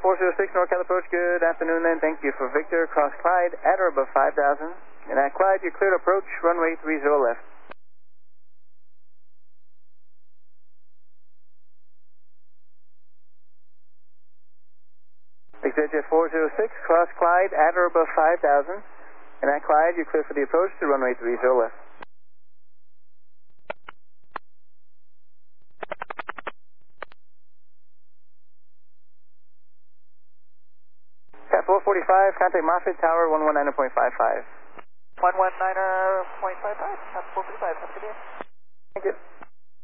406 NorCal approach, good afternoon then. Thank you for Victor, cross Clyde at or above 5,000. And at Clyde, you're cleared approach, runway 30 left. Victor 406, cross Clyde at or above 5,000. And at Clyde, you're clear for the approach to runway 30 left. At 445, contact Moffett Tower 119.55. 119.55, at 445, have a good day. Thank you.